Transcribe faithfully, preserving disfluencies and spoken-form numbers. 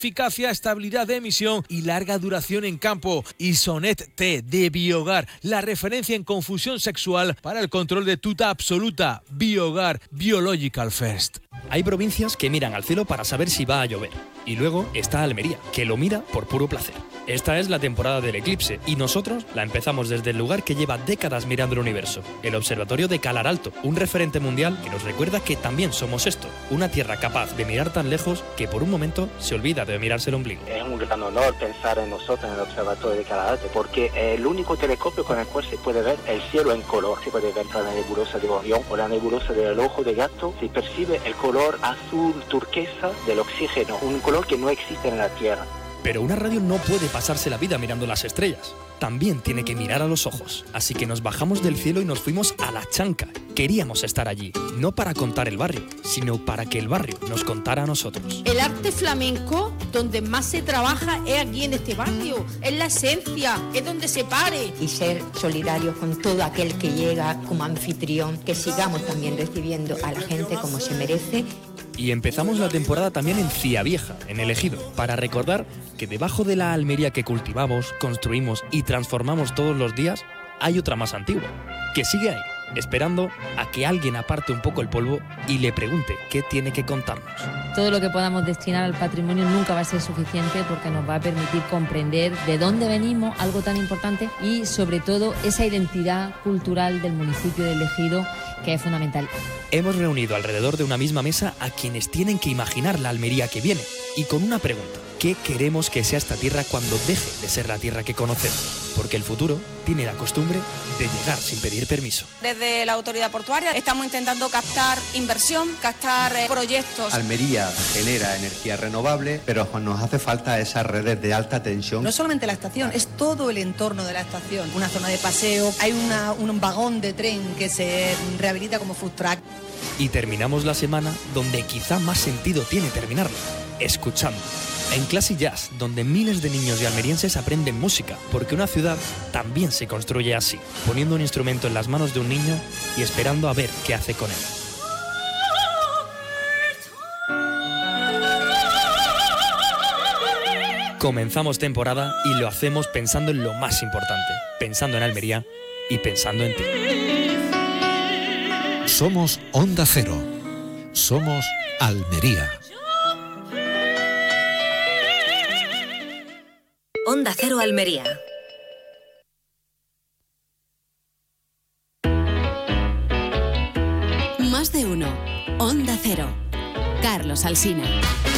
eficacia, estabilidad de emisión y larga duración en campo. Isonet T de Biogar, la referencia en confusión sexual para el control de tuta absoluta. Biogar, Biological First. Hay provincias que miran al cielo para saber si va a llover. Y luego está Almería, que lo mira por puro placer. Esta es la temporada del eclipse y nosotros la empezamos desde el lugar que lleva décadas mirando el universo, el Observatorio de Calar Alto, un referente mundial que nos recuerda que también somos esto, una tierra capaz de mirar tan lejos que por un momento se olvida de mirarse el ombligo. Es un gran honor pensar en nosotros en el Observatorio de Calar Alto, porque es el único telescopio con el cual se puede ver el cielo en color. Se puede ver la nebulosa de Orión o la nebulosa del Ojo de Gato. Se percibe el color azul turquesa del oxígeno, un color que no existe en la Tierra. Pero una radio no puede pasarse la vida mirando las estrellas. También tiene que mirar a los ojos. Así que nos bajamos del cielo y nos fuimos a La Chanca. Queríamos estar allí, no para contar el barrio, sino para que el barrio nos contara a nosotros. El arte flamenco, donde más se trabaja, es aquí en este barrio. Es la esencia, es donde se pare. Y ser solidarios con todo aquel que llega como anfitrión, que sigamos también recibiendo a la gente como se merece. Y empezamos la temporada también en Ciavieja, en el Ejido, para recordar que debajo de la Almería que cultivamos, construimos y transformamos todos los días, hay otra más antigua, que sigue ahí, esperando a que alguien aparte un poco el polvo y le pregunte qué tiene que contarnos. Todo lo que podamos destinar al patrimonio nunca va a ser suficiente porque nos va a permitir comprender de dónde venimos, algo tan importante, y sobre todo esa identidad cultural del municipio del Ejido, que es fundamental. Hemos reunido alrededor de una misma mesa a quienes tienen que imaginar la Almería que viene y con una pregunta: ¿qué queremos que sea esta tierra cuando deje de ser la tierra que conocemos? Porque el futuro tiene la costumbre de llegar sin pedir permiso. Desde la autoridad portuaria estamos intentando captar inversión, captar eh, proyectos. Almería genera energía renovable, pero nos hace falta esas redes de alta tensión. No solamente la estación, es todo el entorno de la estación. Una zona de paseo, hay una, un vagón de tren que se rehabilita como food truck. Y terminamos la semana donde quizá más sentido tiene terminarla, escuchando. En Classy Jazz, donde miles de niños y almerienses aprenden música, porque una ciudad también se construye así, poniendo un instrumento en las manos de un niño y esperando a ver qué hace con él. Comenzamos temporada y lo hacemos pensando en lo más importante, pensando en Almería y pensando en ti. Somos Onda Cero. Somos Almería. Onda Cero Almería. Más de uno. Onda Cero. Carlos Alsina.